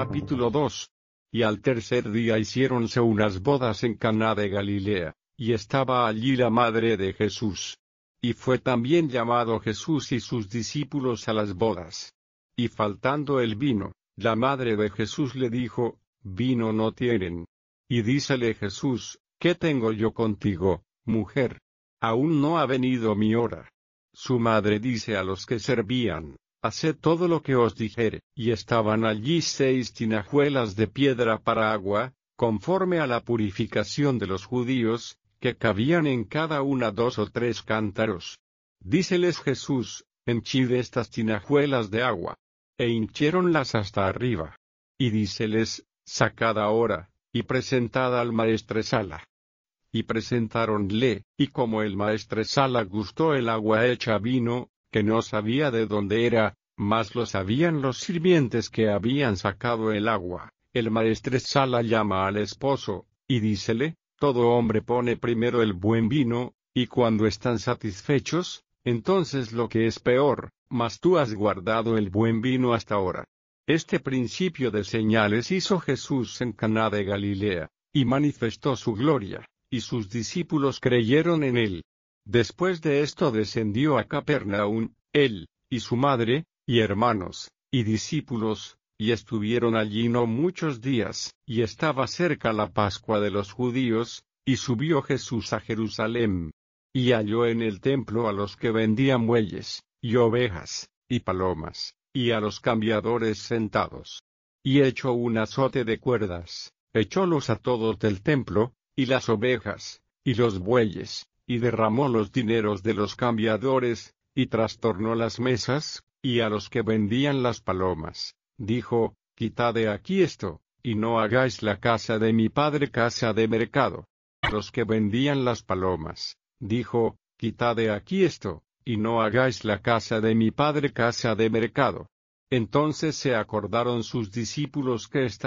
Capítulo 2. Y al tercer día hiciéronse unas bodas en Caná de Galilea, y estaba allí la madre de Jesús. Y fue también llamado Jesús y sus discípulos a las bodas. Y faltando el vino, la madre de Jesús le dijo: Vino no tienen. Y dícele Jesús: ¿Qué tengo yo contigo, mujer? Aún no ha venido mi hora. Su madre dice a los que servían: Haced todo lo que os dijere. Y estaban allí 6 tinajuelas de piedra para agua, conforme a la purificación de los judíos, que cabían en cada una 2 o 3 cántaros. Díceles Jesús: Henchid estas tinajuelas de agua. E hinchiéronlas hasta arriba. Y díceles: Sacad ahora, y presentad al maestresala. Y presentáronle, y como el maestresala gustó el agua hecha vino, que no sabía de dónde era, mas lo sabían los sirvientes que habían sacado el agua, el maestresala llama al esposo, y dícele: Todo hombre pone primero el buen vino, y cuando están satisfechos, entonces lo que es peor, mas tú has guardado el buen vino hasta ahora. Este principio de señales hizo Jesús en Caná de Galilea, y manifestó su gloria, y sus discípulos creyeron en él. Después de esto descendió a Capernaum, él, y su madre, y hermanos, y discípulos, y estuvieron allí no muchos días, y estaba cerca la Pascua de los judíos, y subió Jesús a Jerusalén. Y halló en el templo a los que vendían bueyes, y ovejas, y palomas, y a los cambiadores sentados. Y echó un azote de cuerdas, echólos a todos del templo, y las ovejas, y los bueyes, y derramó los dineros de los cambiadores, y trastornó las mesas, y a los que vendían las palomas, dijo: Quitad de aquí esto, y no hagáis la casa de mi padre casa de mercado. A los que vendían las palomas, dijo: Quitad de aquí esto, y no hagáis la casa de mi padre casa de mercado. Entonces se acordaron sus discípulos que estaban